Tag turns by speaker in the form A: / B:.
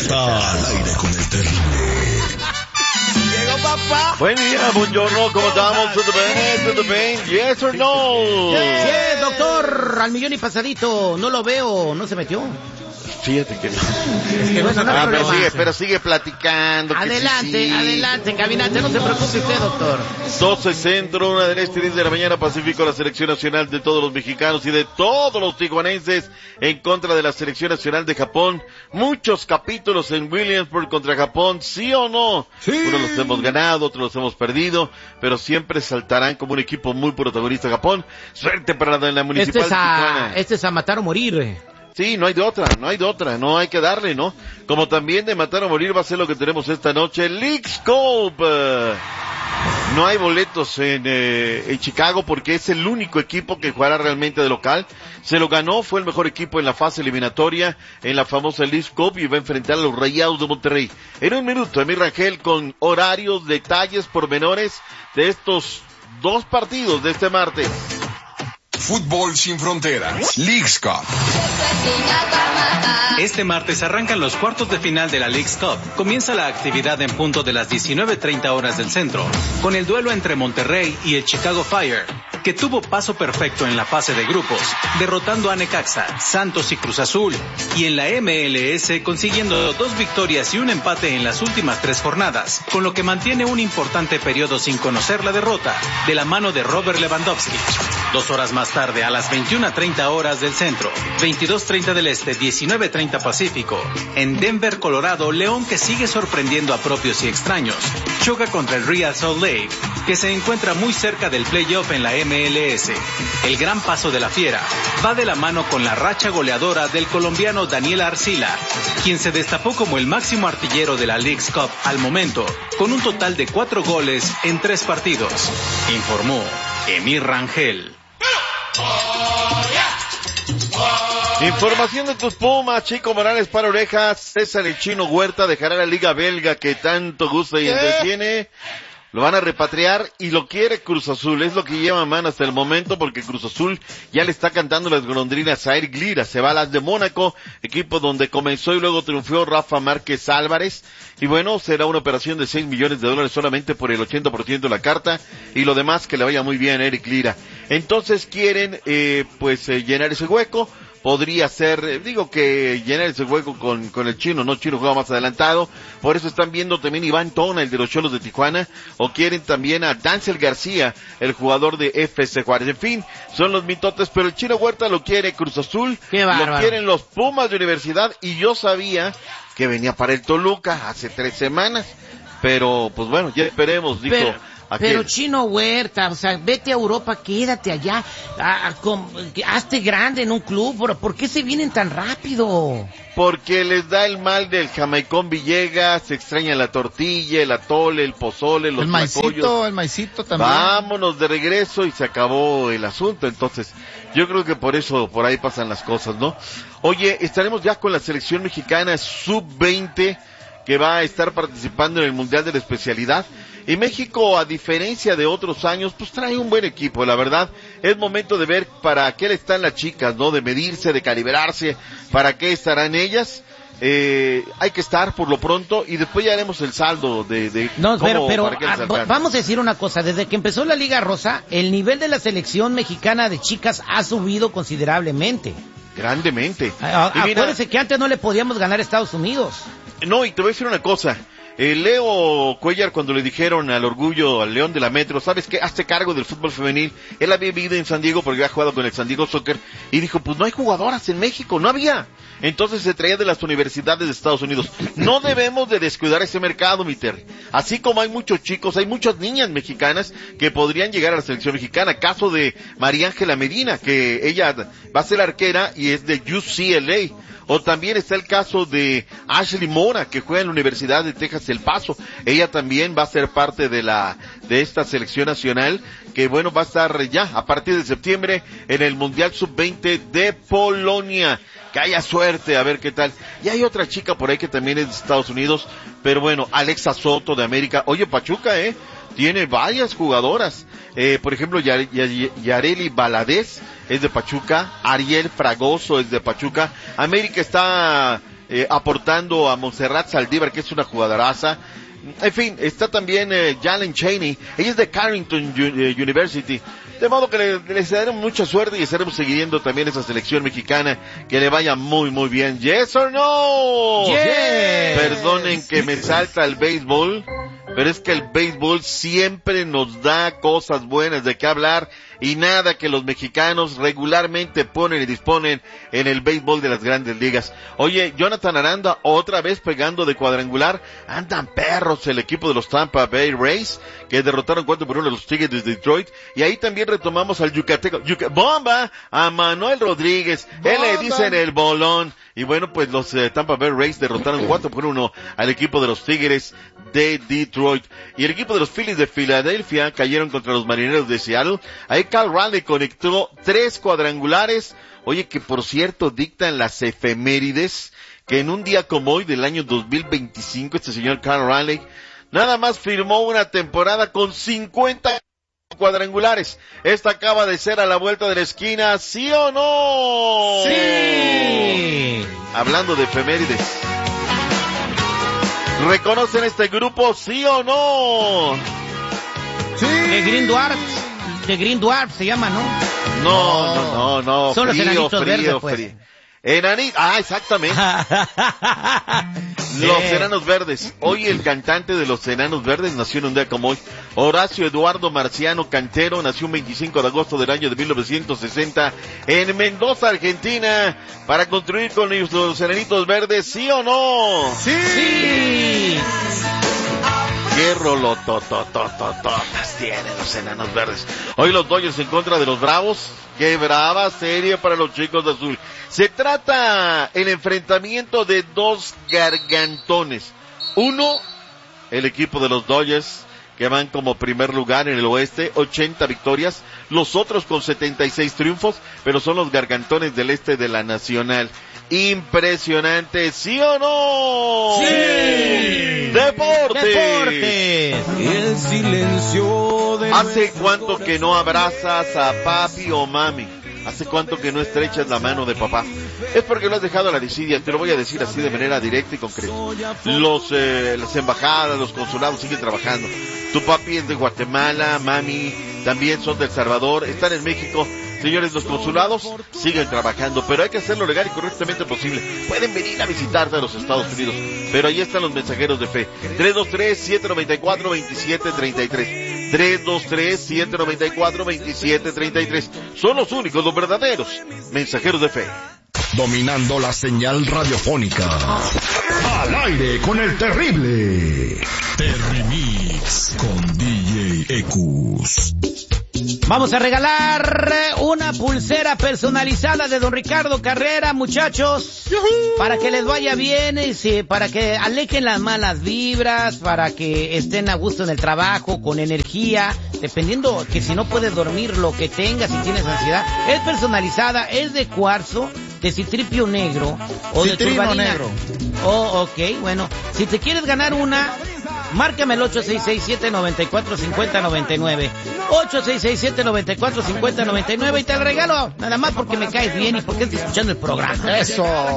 A: Al aire con el terrible.
B: Llegó papá.
C: Buen día, buongiorno, ¿cómo estamos? ¿Todo bien? ¿Todo bien? ¿Yes or no?
B: Sí, doctor, al millón y pasadito. No lo veo, no se metió.
C: Fíjate que no.
B: Es que bueno, no hay problema.
C: pero sigue platicando.
B: Adelante, adelante, caminante, no se preocupe usted, doctor.
C: 12 centro, 1 del este, 10 de la mañana, Pacífico, la selección nacional de todos los mexicanos y de todos los tijuanenses en contra de la selección nacional de Japón. Muchos capítulos en Williamsburg contra Japón, ¿sí o no?
B: Sí.
C: Unos los hemos ganado, otros los hemos perdido, pero siempre saltarán como un equipo muy protagonista Japón. Suerte para la municipal de Tijuana.
B: Este es a matar o morir.
C: Sí, no hay de otra, no hay que darle, ¿no? Como también de matar o morir va a ser lo que tenemos esta noche, League Scope. No hay boletos en Chicago porque es el único equipo que jugará realmente de local. Se lo ganó, fue el mejor equipo en la fase eliminatoria en la famosa League Scope y va a enfrentar a los Rayados de Monterrey. En un minuto, Emir Rangel con horarios, detalles, pormenores de estos dos partidos de este martes.
A: Fútbol sin fronteras. Leagues Cup.
D: Este martes arrancan los cuartos de final de la Leagues Cup. Comienza la actividad en punto de las 19:30 horas del centro, con el duelo entre Monterrey y el Chicago Fire, que tuvo paso perfecto en la fase de grupos, derrotando a Necaxa, Santos y Cruz Azul, y en la MLS consiguiendo 2 victorias y un empate en las últimas 3 jornadas, con lo que mantiene un importante periodo sin conocer la derrota, de la mano de Robert Lewandowski. 2 horas más tarde, a las 21:30 horas del centro, 22:30 del este, 19:30 Pacífico, en Denver, Colorado, León, que sigue sorprendiendo a propios y extraños, choca contra el Real Salt Lake, que se encuentra muy cerca del playoff en la MLS. El gran paso de la Fiera va de la mano con la racha goleadora del colombiano Daniel Arcila, quien se destapó como el máximo artillero de la Leagues Cup al momento, con un total de 4 goles en 3 partidos, informó Emir Rangel.
C: Información de tus Pumas, Chico Morales para orejas. César el Chino Huerta dejará la liga belga que tanto gusta y entretiene. Lo van a repatriar y lo quiere Cruz Azul. Es lo que lleva mano hasta el momento porque Cruz Azul ya le está cantando las golondrinas a Eric Lira. Se va a las de Mónaco, equipo donde comenzó y luego triunfó Rafa Márquez Álvarez. Y bueno, será una operación de $6 millones solamente por el 80% de la carta y lo demás que le vaya muy bien a Eric Lira. Entonces quieren, llenar ese hueco. Podría ser, llenar ese hueco con el Chino, ¿no? Chino juega más adelantado, por eso están viendo también Iván Tona, el de los Cholos de Tijuana, o quieren también a Dancel García, el jugador de FC Juárez. En fin, son los mitotes, pero el Chino Huerta lo quiere Cruz Azul, lo quieren los Pumas de Universidad, y yo sabía que venía para el Toluca hace 3 semanas, pero pues bueno, ya esperemos, dijo.
B: Pero Chino Huerta, o sea, vete a Europa, quédate allá, hazte grande en un club. ¿Por qué se vienen tan rápido?
C: Porque les da el mal del Jamaicón Villegas, se extraña la tortilla, el atole, el pozole, los
E: maicito, el maicito también.
C: Vámonos de regreso y se acabó el asunto. Entonces, yo creo que por eso, por ahí pasan las cosas, ¿no? Oye, estaremos ya con la selección mexicana sub-20 que va a estar participando en el Mundial de la Especialidad. Y México, a diferencia de otros años, pues trae un buen equipo, la verdad. Es momento de ver para qué le están las chicas, ¿no? De medirse, de calibrarse, para qué estarán ellas. Hay que estar por lo pronto y después ya haremos el saldo de
B: no, pero vamos a decir una cosa. Desde que empezó la Liga Rosa, el nivel de la selección mexicana de chicas ha subido considerablemente.
C: Grandemente.
B: Acuérdense que antes no le podíamos ganar a Estados Unidos.
C: No, y te voy a decir una cosa. Leo Cuellar, cuando le dijeron al Orgullo, al León de la Metro, ¿sabes qué? Hazte cargo del fútbol femenil. Él había vivido en San Diego porque había jugado con el San Diego Soccer y dijo, pues no hay jugadoras en México, no había. Entonces se traía de las universidades de Estados Unidos. No debemos de descuidar ese mercado, mi Terry. Así como hay muchos chicos, hay muchas niñas mexicanas que podrían llegar a la selección mexicana. Caso de María Ángela Medina, que ella va a ser arquera y es de UCLA. O también está el caso de Ashley Mora, que juega en la Universidad de Texas El Paso. Ella también va a ser parte de esta selección nacional, que bueno, va a estar ya a partir de septiembre en el Mundial Sub-20 de Polonia. Que haya suerte, a ver qué tal. Y hay otra chica por ahí que también es de Estados Unidos, pero bueno, Alexa Soto de América. Oye, Pachuca, tiene varias jugadoras. Por ejemplo, Yareli Valadez es de Pachuca, Ariel Fragoso es de Pachuca. América está aportando a Montserrat Saldívar, que es una jugadoraza. En fin, está también Jalen Chaney, ella es de Carrington University. De modo que le daremos mucha suerte y estaremos siguiendo también esa selección mexicana, que le vaya muy muy bien. ¿Yes or no?
B: Yes.
C: Perdonen que me salta el béisbol, pero es que el béisbol siempre nos da cosas buenas de qué hablar, y nada que los mexicanos regularmente ponen y disponen en el béisbol de las grandes ligas. Oye, Jonathan Aranda otra vez pegando de cuadrangular. Andan perros el equipo de los Tampa Bay Rays, que derrotaron 4-1 a los Tigres de Detroit. Y ahí también retomamos al yucateco, bomba, a Manuel Rodríguez. Él le dicen el bolón. Y bueno, pues los Tampa Bay Rays derrotaron 4-1 al equipo de los Tigres de Detroit. Y el equipo de los Phillies de Filadelfia cayeron contra los Marineros de Seattle. Ahí Cal Raleigh conectó 3 cuadrangulares. Oye, que por cierto dictan las efemérides que en un día como hoy del año 2025 este señor Cal Raleigh nada más firmó una temporada con 50 cuadrangulares. Esta acaba de ser a la vuelta de la esquina, ¿sí o no?
B: Sí.
C: Hablando de efemérides, ¿reconocen este grupo, sí o no?
E: Sí.
B: De Green Dwarf se llama, ¿no?
C: No.
B: Son los Enanitos Verdes, pues.
C: Frío. Exactamente. Los Enanos Verdes. Hoy el cantante de los Enanos Verdes nació en un día como hoy. Horacio Eduardo Marciano Cantero nació un 25 de agosto del año de 1960 en Mendoza, Argentina, para construir con los Enanitos Verdes, ¿sí o no?
B: Sí.
C: Qué rolototototototas tienen los Enanos Verdes. Hoy los Dodgers en contra de los Bravos. Qué brava serie para los chicos de azul. Se trata el enfrentamiento de dos gargantones. Uno, el equipo de los Dodgers, que van como primer lugar en el oeste, 80 victorias. Los otros con 76 triunfos, pero son los gargantones del este de la Nacional. Impresionante, ¿sí o no?
B: Sí.
C: Deportes.
F: El silencio de
C: ¿Hace cuánto que no abrazas a papi o mami? ¿Hace cuánto que no estrechas la mano de papá? Es porque lo has dejado a la desidia, te lo voy a decir así de manera directa y concreta. Las embajadas, los consulados siguen trabajando. Tu papi es de Guatemala, mami también son de El Salvador, están en México. Señores, los consulados siguen trabajando, pero hay que hacerlo legal y correctamente posible. Pueden venir a visitarte a los Estados Unidos, pero ahí están los mensajeros de fe. 323-794-2733. 323-794-2733. Son los únicos, los verdaderos mensajeros de fe.
A: Dominando la señal radiofónica. Al aire con el terrible. Terrimix con DJ Ecus.
B: Vamos a regalar una pulsera personalizada de don Ricardo Carrera, muchachos, para que les vaya bien, para que alejen las malas vibras, para que estén a gusto en el trabajo, con energía, dependiendo que si no puedes dormir, lo que tengas, si tienes ansiedad. Es personalizada, es de cuarzo, de citripio negro o de turmalina negro. Ok, bueno, si te quieres ganar una, márcame el 8667-945099. 8667-945099 y te el regalo, nada más porque me caes bien y porque estás escuchando el programa.
E: Eso.